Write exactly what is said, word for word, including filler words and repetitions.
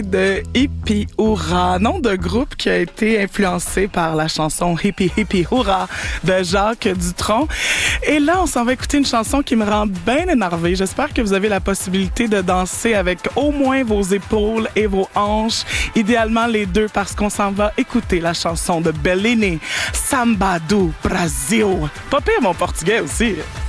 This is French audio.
De Hippie Hurra, nom de groupe qui a été influencé par la chanson Hippie Hippie Hurra de Jacques Dutronc. Et là, on s'en va écouter une chanson qui me rend bien énervée. J'espère que vous avez la possibilité de danser avec au moins vos épaules et vos hanches, idéalement les deux, parce qu'on s'en va écouter la chanson de Bellini, Samba do Brasil. Pas pire mon portugais aussi.